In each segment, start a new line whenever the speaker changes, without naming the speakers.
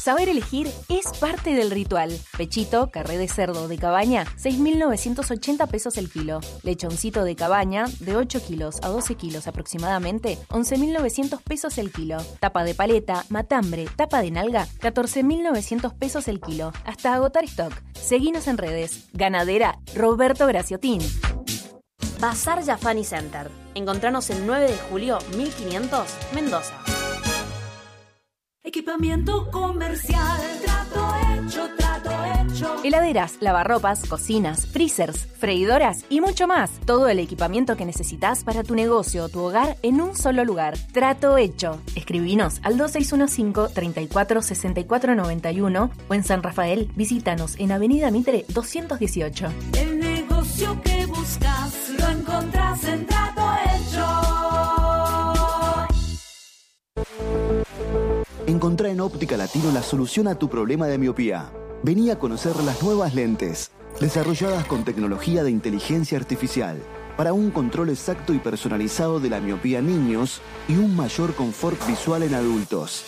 Saber elegir es parte del ritual. Pechito, carré de cerdo de cabaña, 6.980 pesos el kilo. Lechoncito de cabaña, de 8 kilos a 12 kilos aproximadamente, 11.900 pesos el kilo. Tapa de paleta, matambre, tapa de nalga, 14.900 pesos el kilo. Hasta agotar stock. Seguinos en redes. Ganadera Roberto Graciotín.
Bazar Jafani Center. Encontranos el 9 de julio 1500, Mendoza.
Equipamiento comercial, trato hecho, trato hecho.
Heladeras, lavarropas, cocinas, freezers, freidoras y mucho más. Todo el equipamiento que necesitas para tu negocio o tu hogar en un solo lugar. Trato hecho. Escribinos al 2615-346491 o en San Rafael, visítanos en Avenida Mitre 218.
El negocio que buscas lo encontrás en Trato Hecho.
Encontrá en Óptica Latino la solución a tu problema de miopía. Vení a conocer las nuevas lentes, desarrolladas con tecnología de inteligencia artificial, para un control exacto y personalizado de la miopía en niños y un mayor confort visual en adultos.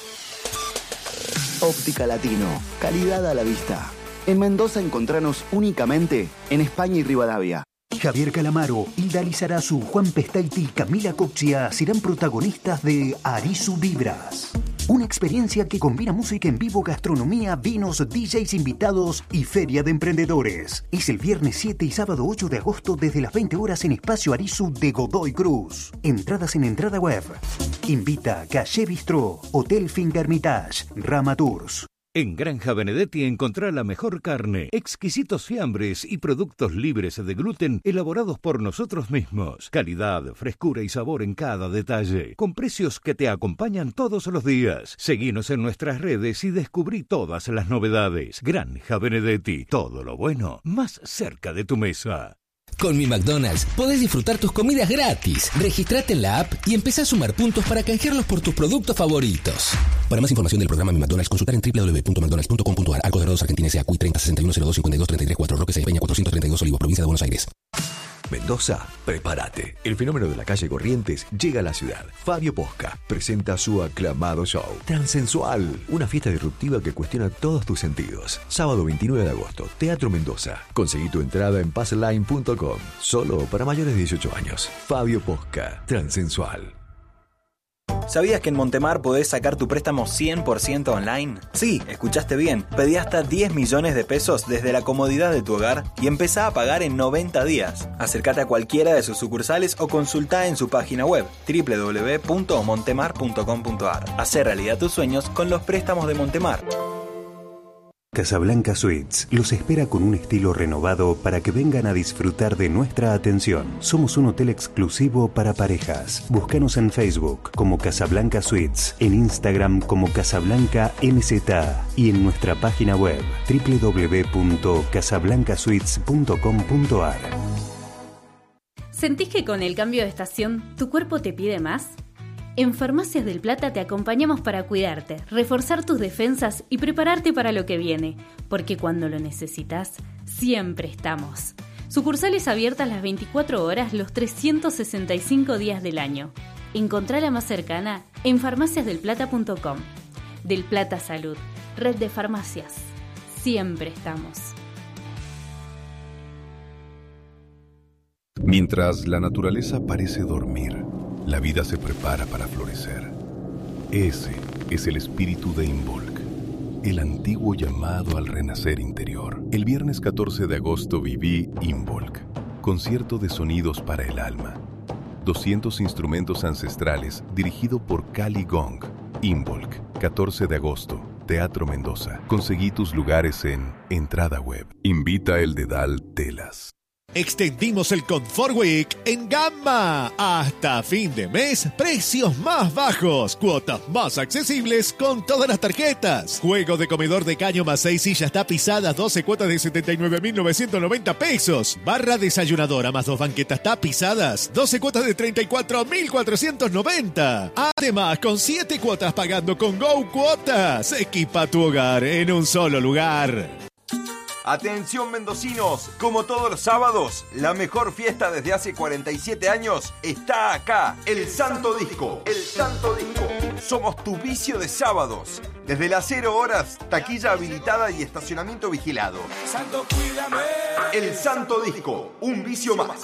Óptica Latino, calidad a la vista. En Mendoza encontranos únicamente en España y Rivadavia.
Javier Calamaro, Hilda Lizarazu, Juan Pestaiti y Camila Coxia serán protagonistas de Arisu Vibras. Una experiencia que combina música en vivo, gastronomía, vinos, DJs invitados y feria de emprendedores. Es el viernes 7 y sábado 8 de agosto desde las 20 horas en Espacio Arisu de Godoy Cruz. Entradas en entrada web. Invita Calle Bistró, Hotel Fingermitage, Rama Tours.
En Granja Benedetti encontrá la mejor carne, exquisitos fiambres y productos libres de gluten elaborados por nosotros mismos. Calidad, frescura y sabor en cada detalle, con precios que te acompañan todos los días. Seguinos en nuestras redes y descubrí todas las novedades. Granja Benedetti, todo lo bueno más cerca de tu mesa.
Con Mi McDonald's podés disfrutar tus comidas gratis. Registrate en la app y empezá a sumar puntos para canjearlos por tus productos favoritos. Para más información del programa Mi McDonald's, consultar en www.mcdonalds.com.ar. Arcos Dorados Argentina S.A. CUI 30 61 02 52 33 4 Roque C. Peña 432 Olivos, provincia de Buenos Aires.
Mendoza, prepárate. El fenómeno de la calle Corrientes llega a la ciudad. Fabio Posca presenta su aclamado show Transensual, una fiesta disruptiva que cuestiona todos tus sentidos. Sábado 29 de agosto, Teatro Mendoza. Conseguí tu entrada en passline.com. Solo para mayores de 18 años. Fabio Posca, Transensual.
¿Sabías que en Montemar podés sacar tu préstamo 100% online? Sí, escuchaste bien. Pedí hasta 10 millones de pesos desde la comodidad de tu hogar y empezá a pagar en 90 días. Acércate a cualquiera de sus sucursales o consultá en su página web www.montemar.com.ar. Hacé realidad tus sueños con los préstamos de Montemar.
Casablanca Suites los espera con un estilo renovado para que vengan a disfrutar de nuestra atención. Somos un hotel exclusivo para parejas. Búscanos en Facebook como Casablanca Suites, en Instagram como Casablanca NZ y en nuestra página web www.casablancasuites.com.ar.
¿Sentís que con el cambio de estación tu cuerpo te pide más? En Farmacias del Plata te acompañamos para cuidarte, reforzar tus defensas y prepararte para lo que viene, porque cuando lo necesitas, siempre estamos. Sucursales abiertas las 24 horas, los 365 días del año. Encontrá la más cercana en farmaciasdelplata.com. Del Plata Salud, red de farmacias. Siempre estamos.
Mientras la naturaleza parece dormir, la vida se prepara para florecer. Ese es el espíritu de Involk, el antiguo llamado al renacer interior. El viernes 14 de agosto viví Involk, concierto de sonidos para el alma. 200 instrumentos ancestrales dirigido por Cali Gong. Involk, 14 de agosto, Teatro Mendoza. Conseguí tus lugares en entrada web. Invita el Dedal Telas.
Extendimos el Confort Week en Gamma. Hasta fin de mes, precios más bajos, cuotas más accesibles con todas las tarjetas. Juego de comedor de caño más 6 sillas tapizadas, 12 cuotas de 79.990 pesos. Barra desayunadora más 2 banquetas tapizadas, 12 cuotas de 34.490. Además, con 7 cuotas pagando con Go Cuotas. Equipa tu hogar en un solo lugar.
Atención mendocinos, como todos los sábados, la mejor fiesta desde hace 47 años está acá, el Santo Disco. El Santo Disco. Somos tu vicio de sábados. Desde las 0 horas, taquilla habilitada y estacionamiento vigilado.
Santo, cuídame.
El Santo Disco, un vicio más.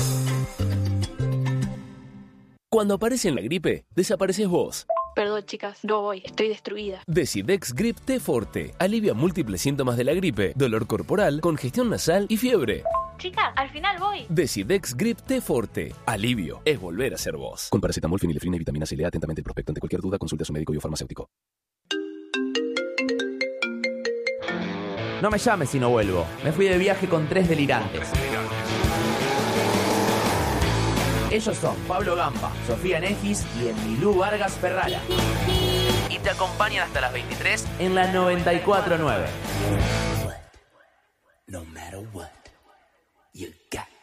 Cuando aparece en la gripe, desapareces vos.
Perdón, chicas, no voy, estoy destruida.
Decidex Grip T Forte alivia múltiples síntomas de la gripe, dolor corporal, congestión nasal y fiebre.
Chicas, al final voy.
Decidex Grip T Forte. Alivio es volver a ser vos. Con paracetamol, fenilefrina y vitamina C. Lea atentamente el prospecto. Ante cualquier duda, consulte a su médico y o farmacéutico.
No me llames si no vuelvo. Me fui de viaje con 3 delirantes. Ellos son Pablo Gamba, Sofía Negis y Emilú Vargas Ferrara. Y te acompañan hasta las 23 en la 94.9.
No matter what, you got